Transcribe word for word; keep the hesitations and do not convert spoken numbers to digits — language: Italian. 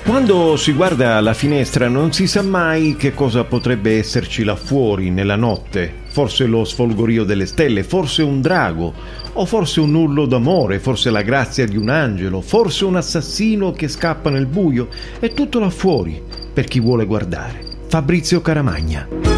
Quando si guarda alla finestra non si sa mai che cosa potrebbe esserci là fuori nella notte. Forse lo sfolgorio delle stelle, forse un drago, o forse un urlo d'amore, forse la grazia di un angelo, forse un assassino che scappa nel buio. È tutto là fuori per chi vuole guardare. Fabrizio Caramagna.